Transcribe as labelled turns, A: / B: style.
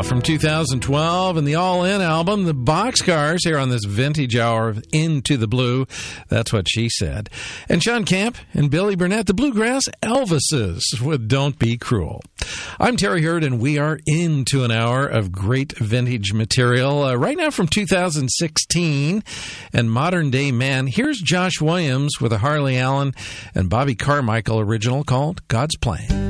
A: from 2012 and the All In album, the Boxcars, here on this vintage hour of Into the Blue. That's what she said. And Sean Camp and Billy Burnett, the Bluegrass Elvises with Don't Be Cruel. I'm Terry Hurd, and we are into an hour of great vintage material. Right now from 2016 and Modern Day Man, here's Josh Williams with a Harley Allen and Bobby Carmichael original called God's Plan.